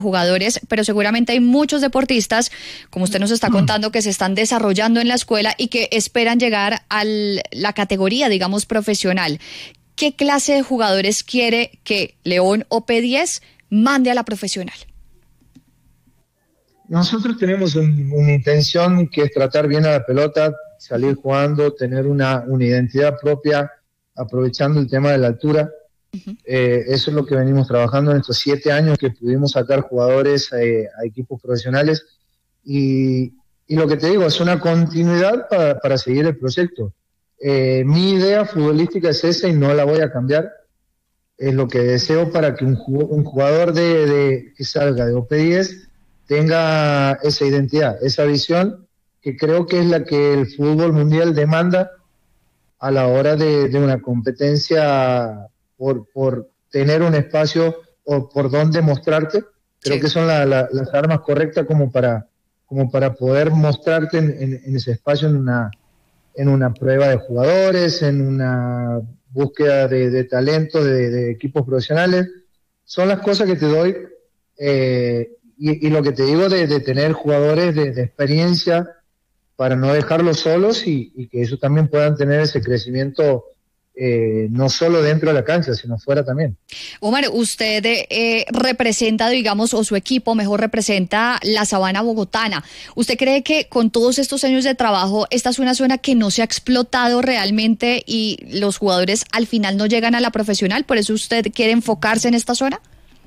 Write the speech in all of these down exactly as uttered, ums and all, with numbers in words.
jugadores, pero seguramente hay muchos deportistas, como usted nos está contando, que se están desarrollando en la escuela y que esperan llegar a la categoría, digamos, profesional. ¿Qué clase de jugadores quiere que León O P diez mande a la profesional? Nosotros tenemos un, una intención que es tratar bien a la pelota, salir jugando, tener una, una identidad propia, aprovechando el tema de la altura. Uh-huh. Eh, eso es lo que venimos trabajando en estos siete años que pudimos sacar jugadores eh, a equipos profesionales y, y lo que te digo es una continuidad para, para seguir el proyecto. Eh, mi idea futbolística es esa y no la voy a cambiar. Es lo que deseo para que un, un jugador de, de que salga de O P diez tenga esa identidad, esa visión que creo que es la que el fútbol mundial demanda a la hora de, de una competencia. Por, por tener un espacio o por donde mostrarte, creo sí. que son la, la, las armas correctas como para, como para poder mostrarte en, en, en ese espacio, en una, en una prueba de jugadores, en una búsqueda de, de talento de, de equipos profesionales. Son las cosas que te doy eh, y, y lo que te digo de, de tener jugadores de, de experiencia para no dejarlos solos y, y que ellos también puedan tener ese crecimiento. Eh, no solo dentro de la cancha, sino fuera también. Omar, usted eh, representa, digamos, o su equipo mejor representa la sabana bogotana. ¿Usted cree que con todos estos años de trabajo, esta es una zona que no se ha explotado realmente y los jugadores al final no llegan a la profesional? ¿Por eso usted quiere enfocarse en esta zona?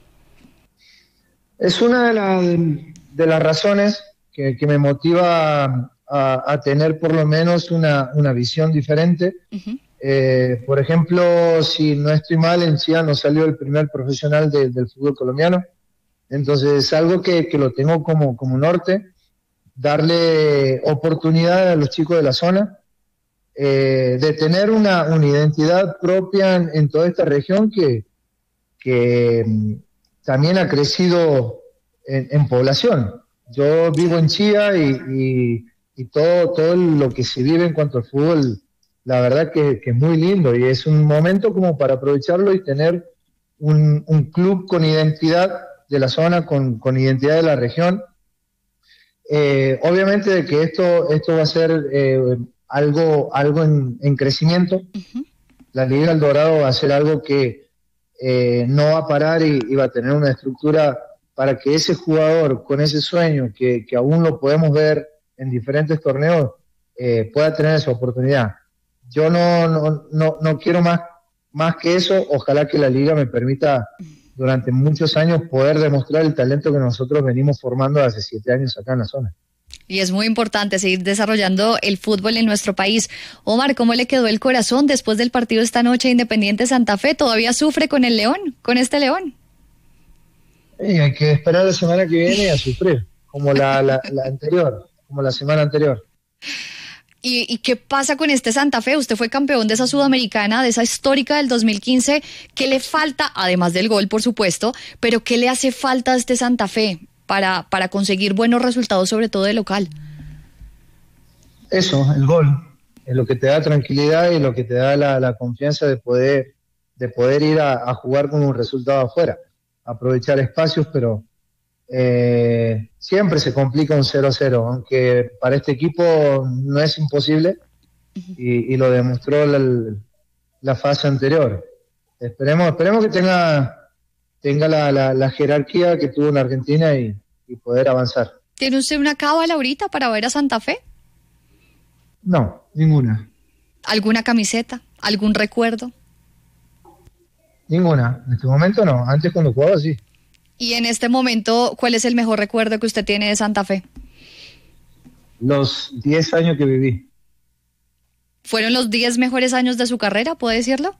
Es una de, la, de las razones que, que me motiva a, a tener por lo menos una, una visión diferente. Uh-huh. Eh, por ejemplo, si no estoy mal, en Chía no salió el primer profesional de, del fútbol colombiano. Entonces es algo que, que lo tengo como, como norte, darle oportunidad a los chicos de la zona, eh, de tener una, una identidad propia en, en toda esta región que, que um, también ha crecido en, en población. Yo vivo en Chía y, y, y todo, todo lo que se vive en cuanto al fútbol, la verdad que, que es muy lindo y es un momento como para aprovecharlo y tener un, un club con identidad de la zona, con, con identidad de la región. Eh, obviamente de que esto, esto va a ser eh, algo, algo en, en crecimiento. Uh-huh. La Liga El Dorado va a ser algo que eh, no va a parar y, y va a tener una estructura para que ese jugador con ese sueño que, que aún lo podemos ver en diferentes torneos eh, pueda tener esa oportunidad. Yo no, no, no, no quiero más, más que eso. Ojalá que la Liga me permita durante muchos años poder demostrar el talento que nosotros venimos formando hace siete años acá en la zona. Y es muy importante seguir desarrollando el fútbol en nuestro país. Omar, ¿cómo le quedó el corazón después del partido esta noche Independiente Santa Fe? ¿Todavía sufre con el León, con este León? Sí, hay que esperar la semana que viene a sufrir, como la, la, la anterior, como la semana anterior. ¿Y, ¿Y qué pasa con este Santa Fe? Usted fue campeón de esa Sudamericana, de esa histórica del dos mil quince. ¿Qué le falta, además del gol, por supuesto, pero qué le hace falta a este Santa Fe para, para conseguir buenos resultados, sobre todo de local? Eso, el gol. Es lo que te da tranquilidad y lo que te da la, la confianza de poder, de poder ir a, a jugar con un resultado afuera. Aprovechar espacios, pero... Eh, siempre se complica un cero cero, aunque para este equipo no es imposible y, y lo demostró la, la fase anterior. Esperemos, esperemos que tenga, tenga la, la, la jerarquía que tuvo en Argentina y, y poder avanzar. ¿Tiene usted una cábala ahorita para ver a Santa Fe? No, ninguna. ¿Alguna camiseta? ¿Algún recuerdo? Ninguna, en este momento no, antes cuando jugaba sí. Y en este momento, ¿cuál es el mejor recuerdo que usted tiene de Santa Fe? Los diez años que viví. ¿Fueron los diez mejores años de su carrera, puede decirlo?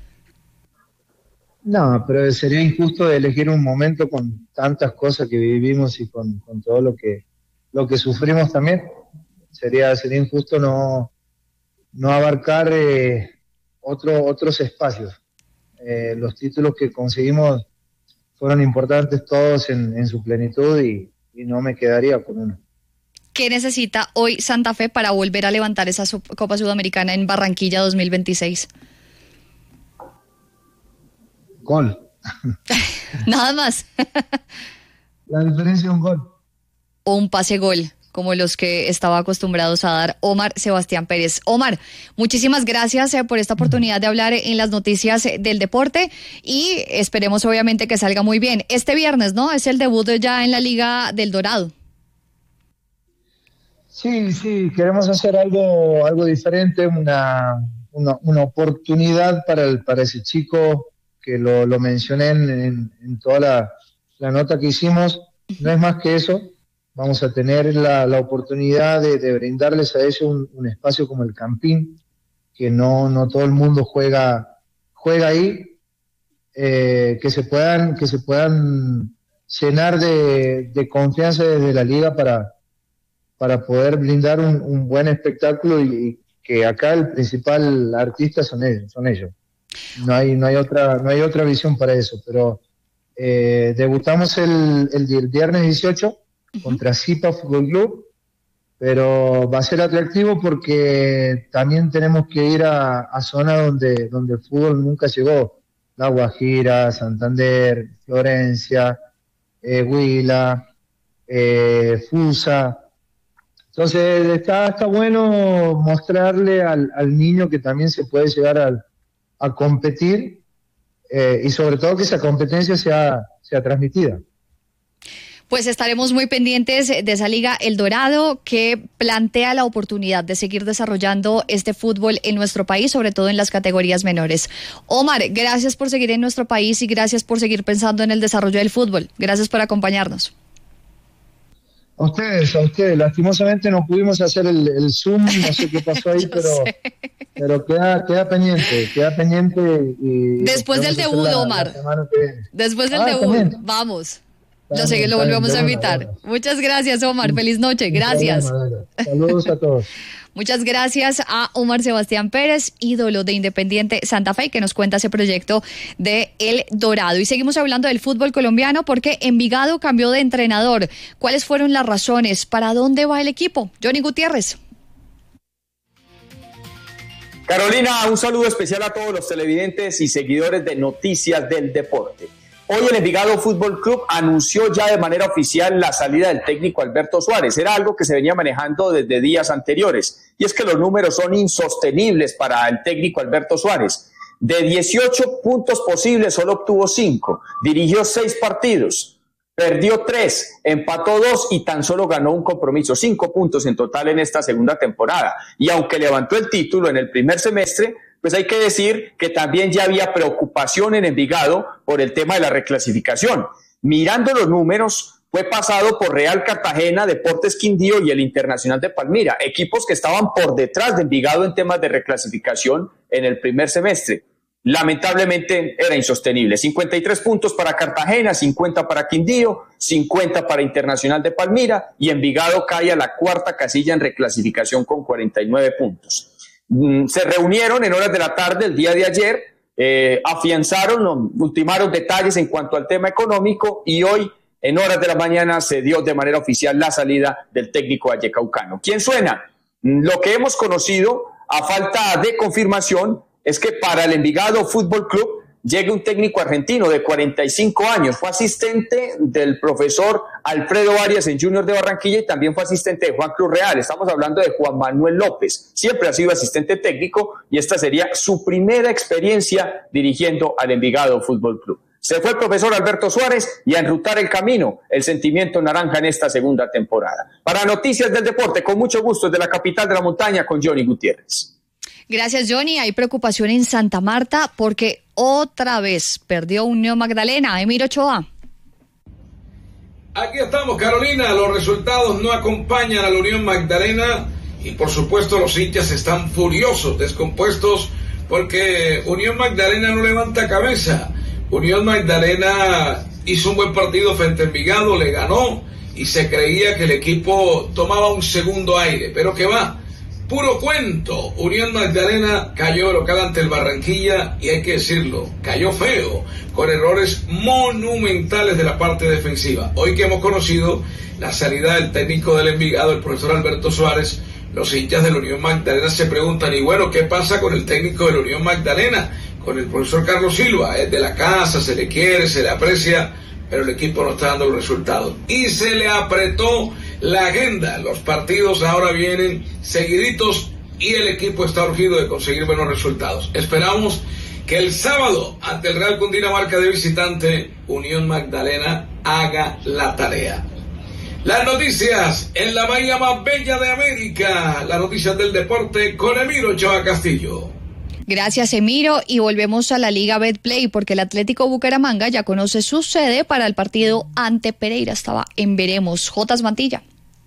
No, pero sería injusto elegir un momento con tantas cosas que vivimos y con, con todo lo que lo que sufrimos también. Sería sería injusto no, no abarcar eh, otro, otros espacios. Eh, los títulos que conseguimos fueron importantes todos en, en su plenitud y, y no me quedaría con uno. ¿Qué necesita hoy Santa Fe para volver a levantar esa Copa Sudamericana en Barranquilla dos mil veintiséis? Gol. Nada más. La diferencia es un gol. O un pase-gol, como los que estaba acostumbrados a dar Omar Sebastián Pérez. Omar, muchísimas gracias eh, por esta oportunidad de hablar en las noticias eh, del deporte y esperemos obviamente que salga muy bien. Este viernes, ¿no? Es el debut ya en la Liga del Dorado. Sí, sí, queremos hacer algo, algo diferente, una, una, una oportunidad para, el, para ese chico que lo, lo mencioné en, en, en toda la, la nota que hicimos. No es más que eso. Vamos a tener la, la oportunidad de, de brindarles a ellos un, un espacio como el Campín, que no, no todo el mundo juega, juega ahí, eh, que se puedan, que se puedan llenar de, de confianza desde la liga para, para poder brindar un, un buen espectáculo y, y que acá el principal artista son ellos, son ellos. No hay, no hay otra, no hay otra visión para eso, pero eh, debutamos el, el, el viernes dieciocho contra Zipa Fútbol Club, pero va a ser atractivo porque también tenemos que ir a, a zonas donde, donde el fútbol nunca llegó. La Guajira, Santander, Florencia, eh, Huila, eh, Fusa. Entonces está, está bueno mostrarle al, al niño que también se puede llegar a, a competir eh, y sobre todo que esa competencia sea, sea transmitida. Pues estaremos muy pendientes de esa Liga El Dorado que plantea la oportunidad de seguir desarrollando este fútbol en nuestro país, sobre todo en las categorías menores. Omar, gracias por seguir en nuestro país y gracias por seguir pensando en el desarrollo del fútbol. Gracias por acompañarnos. A ustedes, a ustedes. Lastimosamente no pudimos hacer el, el Zoom, no sé qué pasó ahí, pero, pero queda, queda pendiente, queda pendiente. Y Después del debut, la, Omar. La Después del ah, debut, también. Vamos. Lo, sé, lo volvemos a invitar. Muchas gracias, Omar. Feliz noche. Gracias. Saludos a todos. Muchas gracias a Omar Sebastián Pérez, ídolo de Independiente Santa Fe, que nos cuenta ese proyecto de El Dorado. Y seguimos hablando del fútbol colombiano porque Envigado cambió de entrenador. ¿Cuáles fueron las razones? ¿Para dónde va el equipo? Johnny Gutiérrez. Carolina, un saludo especial a todos los televidentes y seguidores de Noticias del Deporte. Hoy el Envigado Fútbol Club anunció ya de manera oficial la salida del técnico Alberto Suárez. Era algo que se venía manejando desde días anteriores. Y es que los números son insostenibles para el técnico Alberto Suárez. De dieciocho puntos posibles, solo obtuvo cinco. Dirigió seis partidos. Perdió tres, empató dos y tan solo ganó un compromiso. Cinco puntos en total en esta segunda temporada. Y aunque levantó el título en el primer semestre, pues hay que decir que también ya había preocupación en Envigado por el tema de la reclasificación. Mirando los números, fue pasado por Real Cartagena, Deportes Quindío y el Internacional de Palmira, equipos que estaban por detrás de Envigado en temas de reclasificación en el primer semestre. Lamentablemente era insostenible. cincuenta y tres puntos para Cartagena, cincuenta para Quindío, cincuenta para Internacional de Palmira y Envigado cae a la cuarta casilla en reclasificación con cuarenta y nueve puntos. Se reunieron en horas de la tarde el día de ayer, eh, afianzaron, ultimaron detalles en cuanto al tema económico y hoy en horas de la mañana se dio de manera oficial la salida del técnico vallecaucano. ¿Quién suena? Lo que hemos conocido a falta de confirmación es que para el Envigado Fútbol Club llegue un técnico argentino de cuarenta y cinco años, fue asistente del profesor Alfredo Arias en Junior de Barranquilla y también fue asistente de Juan Cruz Real. Estamos hablando de Juan Manuel López, siempre ha sido asistente técnico y esta sería su primera experiencia dirigiendo al Envigado Fútbol Club. Se fue el profesor Alberto Suárez y a enrutar el camino, el sentimiento naranja en esta segunda temporada. Para Noticias del Deporte, con mucho gusto desde la capital de la montaña con Johnny Gutiérrez. Gracias, Johnny. Hay preocupación en Santa Marta porque otra vez perdió Unión Magdalena. Emir Ochoa. Aquí estamos, Carolina. Los resultados no acompañan a la Unión Magdalena y, por supuesto, los hinchas están furiosos, descompuestos, porque Unión Magdalena no levanta cabeza. Unión Magdalena hizo un buen partido frente a Envigado, le ganó y se creía que el equipo tomaba un segundo aire, pero que va. Puro cuento. Unión Magdalena cayó local ante el Barranquilla y hay que decirlo, cayó feo, con errores monumentales de la parte defensiva. Hoy que hemos conocido la salida del técnico del Envigado, el profesor Alberto Suárez, los hinchas de la Unión Magdalena se preguntan, y bueno, ¿qué pasa con el técnico de la Unión Magdalena? Con el profesor Carlos Silva, es de la casa, se le quiere, se le aprecia, pero el equipo no está dando los resultados. Y se le apretó la agenda. Los partidos ahora vienen seguiditos y el equipo está urgido de conseguir buenos resultados. Esperamos que el sábado, ante el Real Cundinamarca de visitante, Unión Magdalena haga la tarea. Las noticias en la bahía más bella de América, las noticias del deporte con Emiro Ochoa Castillo. Gracias, Emiro, y volvemos a la Liga Betplay porque el Atlético Bucaramanga ya conoce su sede para el partido ante Pereira. Estaba en veremos. Jotas Mantilla.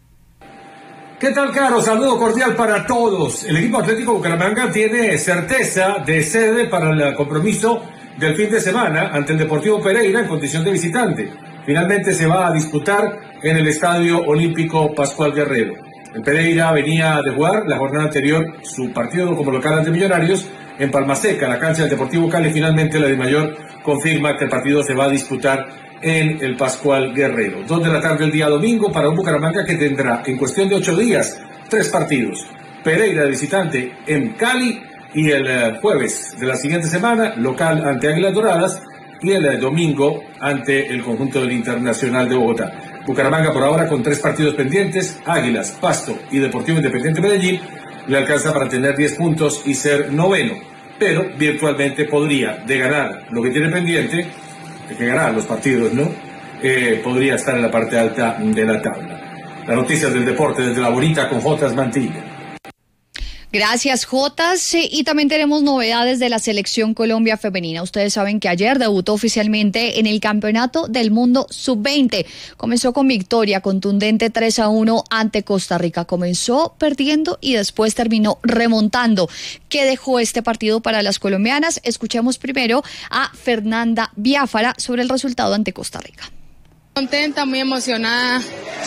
¿Qué tal, Caro? Saludo cordial para todos. El equipo Atlético Bucaramanga tiene certeza de sede para el compromiso del fin de semana ante el Deportivo Pereira en condición de visitante. Finalmente se va a disputar en el Estadio Olímpico Pascual Guerrero. El Pereira venía de jugar la jornada anterior su partido como local ante Millonarios en Palmaseca, la cancha del Deportivo Cali. Finalmente la Dimayor confirma que el partido se va a disputar en el Pascual Guerrero. Dos de la tarde el día domingo para un Bucaramanga que tendrá en cuestión de ocho días tres partidos. Pereira de visitante en Cali y el jueves de la siguiente semana local ante Águilas Doradas y el domingo ante el conjunto del Internacional de Bogotá. Bucaramanga por ahora con tres partidos pendientes, Águilas, Pasto y Deportivo Independiente Medellín, le alcanza para tener diez puntos y ser noveno, pero virtualmente podría, de ganar lo que tiene pendiente, de que ganar los partidos, ¿no? Eh, podría estar en la parte alta de la tabla. Las noticias del deporte desde la bonita con Jotas Mantilla. Gracias, Jotas. Y también tenemos novedades de la Selección Colombia Femenina. Ustedes saben que ayer debutó oficialmente en el Campeonato del Mundo sub veinte. Comenzó con victoria contundente tres a uno ante Costa Rica. Comenzó perdiendo y después terminó remontando. ¿Qué dejó este partido para las colombianas? Escuchemos primero a Fernanda Biafara sobre el resultado ante Costa Rica. Contenta, muy emocionada,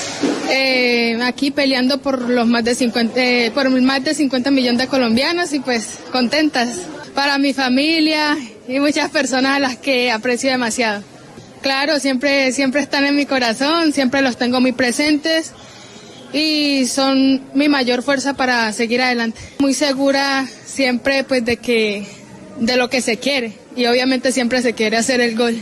eh, aquí peleando por los más de cincuenta, eh, por más de cincuenta millones de colombianos y pues contentas. Para mi familia y muchas personas a las que aprecio demasiado. Claro, siempre, siempre están en mi corazón, siempre los tengo muy presentes y son mi mayor fuerza para seguir adelante. Muy segura siempre pues de que, de lo que se quiere y obviamente siempre se quiere hacer el gol.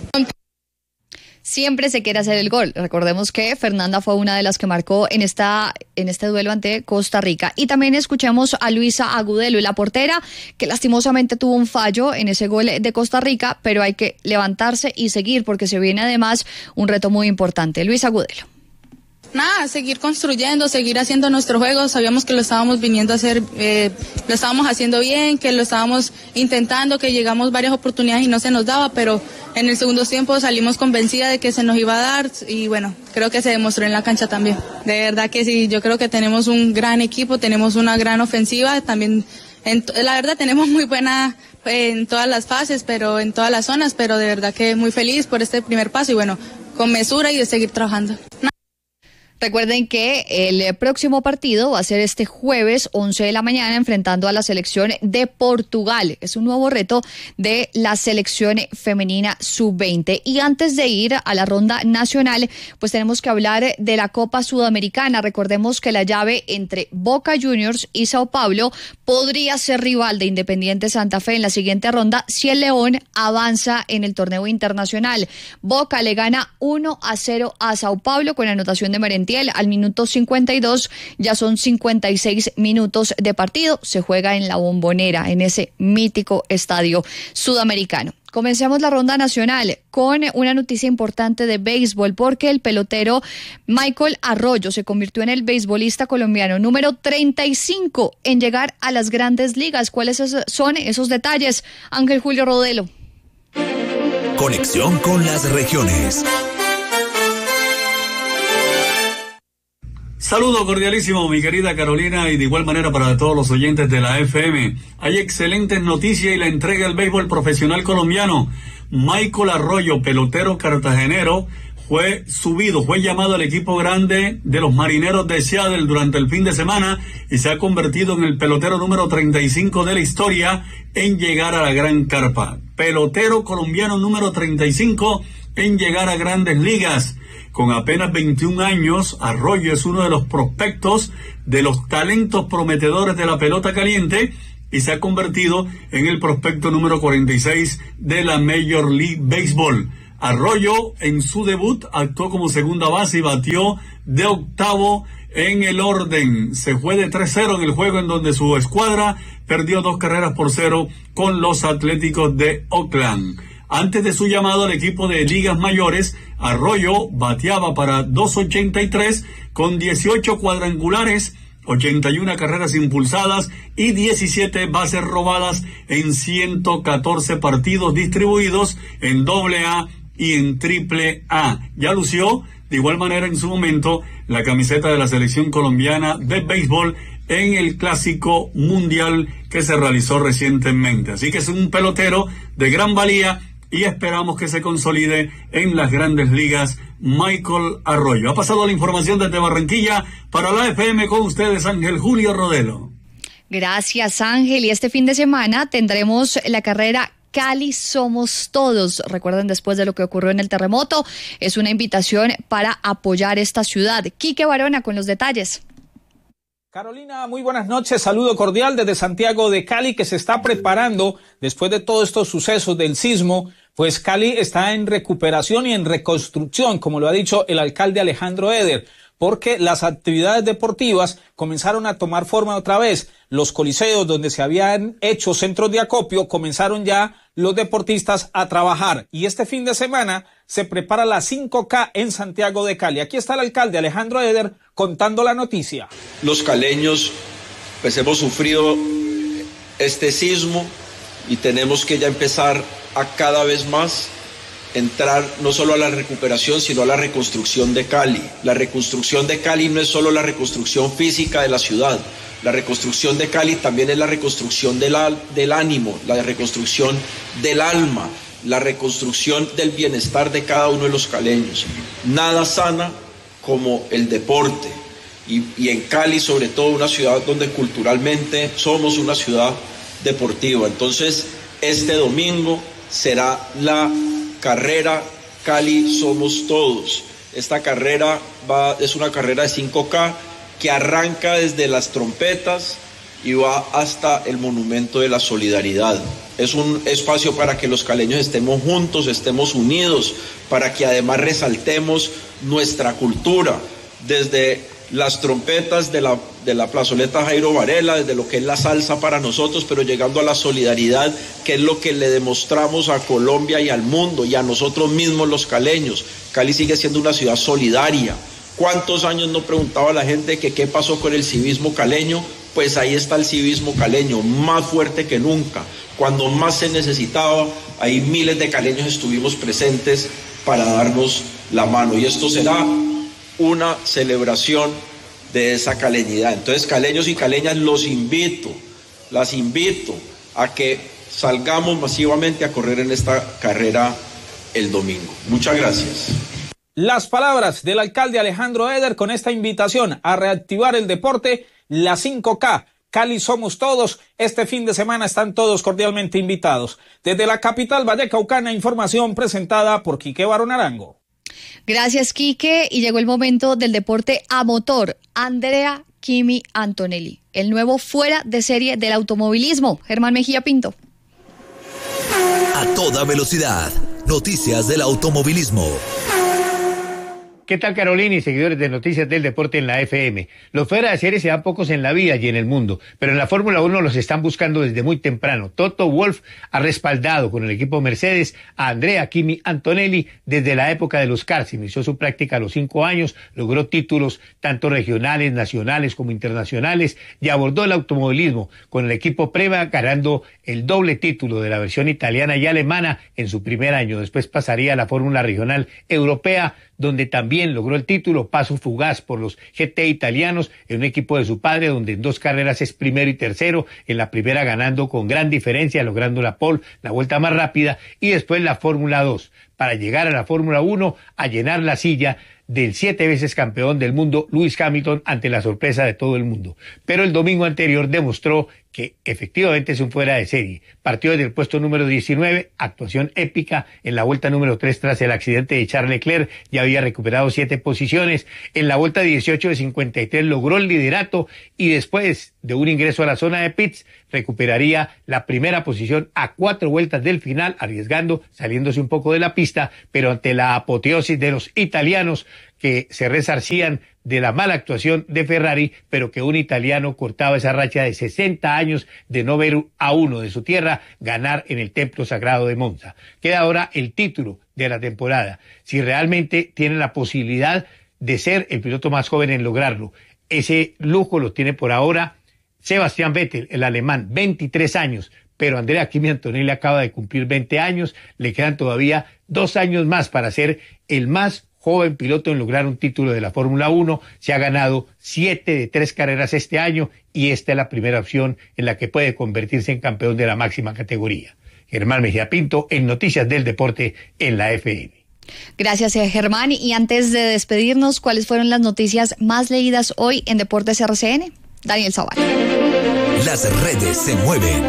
Siempre se quiere hacer el gol. Recordemos que Fernanda fue una de las que marcó en esta en este duelo ante Costa Rica. Y también escuchamos a Luisa Agudelo, la portera, que lastimosamente tuvo un fallo en ese gol de Costa Rica, pero hay que levantarse y seguir porque se viene además un reto muy importante. Luisa Agudelo. Nada, seguir construyendo, seguir haciendo nuestro juego. Sabíamos que lo estábamos viniendo a hacer, eh, lo estábamos haciendo bien, que lo estábamos intentando, que llegamos varias oportunidades y no se nos daba, pero en el segundo tiempo salimos convencida de que se nos iba a dar y bueno, creo que se demostró en la cancha también. De verdad que sí, yo creo que tenemos un gran equipo, tenemos una gran ofensiva, también en, la verdad tenemos muy buena en todas las fases, pero en todas las zonas, pero de verdad que muy feliz por este primer paso y bueno, con mesura y de seguir trabajando. Recuerden que el próximo partido va a ser este jueves once de la mañana enfrentando a la selección de Portugal. Es un nuevo reto de la selección femenina sub veinte. Y antes de ir a la ronda nacional, pues tenemos que hablar de la Copa Sudamericana. Recordemos que la llave entre Boca Juniors y Sao Paulo podría ser rival de Independiente Santa Fe en la siguiente ronda si el León avanza en el torneo internacional. Boca le gana uno a cero a Sao Paulo con anotación de Merentiel al minuto cincuenta y dos, ya son cincuenta y seis minutos de partido, se juega en la Bombonera, en ese mítico estadio sudamericano. Comencemos la ronda nacional con una noticia importante de béisbol porque el pelotero Michael Arroyo se convirtió en el beisbolista colombiano número treinta y cinco en llegar a las grandes ligas. ¿Cuáles son esos detalles? Ángel Julio Rodelo. Conexión con las regiones. Saludo cordialísimo, mi querida Carolina, y de igual manera para todos los oyentes de la F M. Hay excelentes noticias y la entrega del béisbol profesional colombiano. Michael Arroyo, pelotero cartagenero, fue subido, fue llamado al equipo grande de los Marineros de Seattle durante el fin de semana y se ha convertido en el pelotero número treinta y cinco de la historia en llegar a la gran carpa. Pelotero colombiano número treinta y cinco en llegar a grandes ligas. Con apenas veintiún años, Arroyo es uno de los prospectos de los talentos prometedores de la pelota caliente y se ha convertido en el prospecto número cuarenta y seis de la Major League Baseball. Arroyo en su debut actuó como segunda base y batió de octavo en el orden. Se fue de tres cero en el juego en donde su escuadra perdió dos carreras por cero con los Atléticos de Oakland. Antes de su llamado al equipo de ligas mayores, Arroyo bateaba para dos ochenta y tres con dieciocho cuadrangulares, ochenta y una carreras impulsadas y diecisiete bases robadas en ciento catorce partidos distribuidos en doble A y en triple A. Ya lució de igual manera en su momento la camiseta de la selección colombiana de béisbol en el Clásico Mundial que se realizó recientemente. Así que es un pelotero de gran valía y esperamos que se consolide en las grandes ligas Michael Arroyo. Ha pasado la información desde Barranquilla para la F M con ustedes Ángel Julio Rodelo. Gracias, Ángel. Y este fin de semana tendremos la carrera Cali Somos Todos. Recuerden, después de lo que ocurrió en el terremoto, es una invitación para apoyar esta ciudad. Quique Barona con los detalles. Carolina, muy buenas noches, saludo cordial desde Santiago de Cali, que se está preparando después de todos estos sucesos del sismo. Pues Cali está en recuperación y en reconstrucción, como lo ha dicho el alcalde Alejandro Eder, porque las actividades deportivas comenzaron a tomar forma otra vez. Los coliseos donde se habían hecho centros de acopio, comenzaron ya los deportistas a trabajar. Y este fin de semana se prepara la cinco K en Santiago de Cali. Aquí está el alcalde Alejandro Eder contando la noticia. Los caleños pues hemos sufrido este sismo y tenemos que ya empezar a cada vez más entrar no solo a la recuperación, sino a la reconstrucción de Cali. La reconstrucción de Cali no es solo la reconstrucción física de la ciudad. La reconstrucción de Cali también es la reconstrucción del, del ánimo, la reconstrucción del alma, la reconstrucción del bienestar de cada uno de los caleños. Nada sana como el deporte. Y, y en Cali, sobre todo, una ciudad donde culturalmente somos una ciudad deportiva. Entonces, este domingo será la carrera Cali Somos Todos. Esta carrera va, es una carrera de cinco K que arranca desde las trompetas y va hasta el Monumento de la Solidaridad. Es un espacio para que los caleños estemos juntos, estemos unidos, para que además resaltemos nuestra cultura, desde las trompetas de la, de la plazoleta Jairo Varela, desde lo que es la salsa para nosotros, pero llegando a la solidaridad, que es lo que le demostramos a Colombia y al mundo y a nosotros mismos los caleños. Cali sigue siendo una ciudad solidaria. ¿Cuántos años no preguntaba la gente que qué pasó con el civismo caleño? Pues ahí está el civismo caleño, más fuerte que nunca. Cuando más se necesitaba, ahí miles de caleños estuvimos presentes para darnos la mano. Y esto será una celebración de esa caleñidad. Entonces, caleños y caleñas, los invito, las invito a que salgamos masivamente a correr en esta carrera el domingo. Muchas gracias. Las palabras del alcalde Alejandro Eder con esta invitación a reactivar el deporte, la cinco K, Cali Somos Todos. Este fin de semana están todos cordialmente invitados. Desde la capital vallecaucana, información presentada por Quique Barón Arango. Gracias, Quique. Y llegó el momento del deporte a motor. Andrea Kimi Antonelli, el nuevo fuera de serie del automovilismo. Germán Mejía Pinto. A toda velocidad, noticias del automovilismo. ¿Qué tal, Carolina y seguidores de Noticias del Deporte en la F M? Los fuera de serie se dan pocos en la vida y en el mundo, pero en la Fórmula uno los están buscando desde muy temprano. Toto Wolff ha respaldado con el equipo Mercedes a Andrea Kimi Antonelli desde la época de los karts. Inició su práctica a los cinco años, logró títulos tanto regionales, nacionales como internacionales y abordó el automovilismo con el equipo Prema, ganando el doble título de la versión italiana y alemana en su primer año. Después pasaría a la Fórmula Regional Europea, donde también logró el título, paso fugaz por los G T italianos en un equipo de su padre, donde en dos carreras es primero y tercero, en la primera ganando con gran diferencia, logrando la pole, la vuelta más rápida, y después la Fórmula dos, para llegar a la Fórmula uno a llenar la silla del siete veces campeón del mundo Lewis Hamilton ante la sorpresa de todo el mundo. Pero el domingo anterior demostró que efectivamente es un fuera de serie. Partió desde el puesto número diecinueve, actuación épica en la vuelta número tres tras el accidente de Charles Leclerc, ya había recuperado siete posiciones. En la vuelta dieciocho de cincuenta y tres logró el liderato y después de un ingreso a la zona de pits recuperaría la primera posición a cuatro vueltas del final, arriesgando, saliéndose un poco de la pista, pero ante la apoteosis de los italianos que se resarcían de la mala actuación de Ferrari, pero que un italiano cortaba esa racha de sesenta años de no ver a uno de su tierra ganar en el templo sagrado de Monza. Queda ahora el título de la temporada, si realmente tiene la posibilidad de ser el piloto más joven en lograrlo. Ese lujo lo tiene por ahora Sebastián Vettel, el alemán, veintitrés años, pero Andrea Kimi Antonelli acaba de cumplir veinte años, le quedan todavía dos años más para ser el más joven piloto en lograr un título de la Fórmula uno, se ha ganado siete de tres carreras este año y esta es la primera opción en la que puede convertirse en campeón de la máxima categoría. Germán Mejía Pinto, en Noticias del Deporte en la F M. Gracias, Germán. Y antes de despedirnos, ¿cuáles fueron las noticias más leídas hoy en Deportes R C N? Daniel Zavala. Las redes se mueven.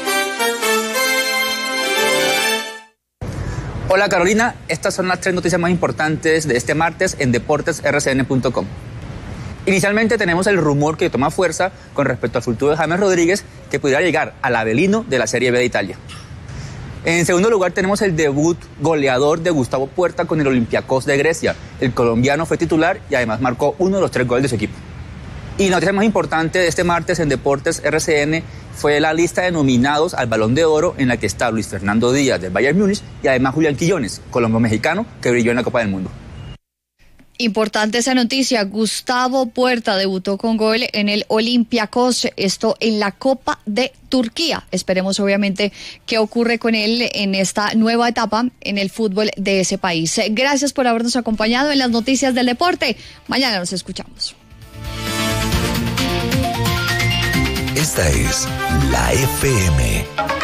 Hola Carolina, estas son las tres noticias más importantes de este martes en deportes r c n punto com. Inicialmente tenemos el rumor que toma fuerza con respecto al futuro de James Rodríguez, que pudiera llegar al Avellino de la Serie B de Italia. En segundo lugar tenemos el debut goleador de Gustavo Puerta con el Olympiacos de Grecia. El colombiano fue titular y además marcó uno de los tres goles de su equipo. Y la noticia más importante de este martes en Deportes R C N fue la lista de nominados al Balón de Oro, en la que está Luis Fernando Díaz del Bayern Múnich y además Julián Quillones, colombo-mexicano, que brilló en la Copa del Mundo. Importante esa noticia, Gustavo Puerta debutó con gol en el Olympiacos, esto en la Copa de Turquía. Esperemos obviamente qué ocurre con él en esta nueva etapa en el fútbol de ese país. Gracias por habernos acompañado en las noticias del deporte. Mañana nos escuchamos. Esta es la F M.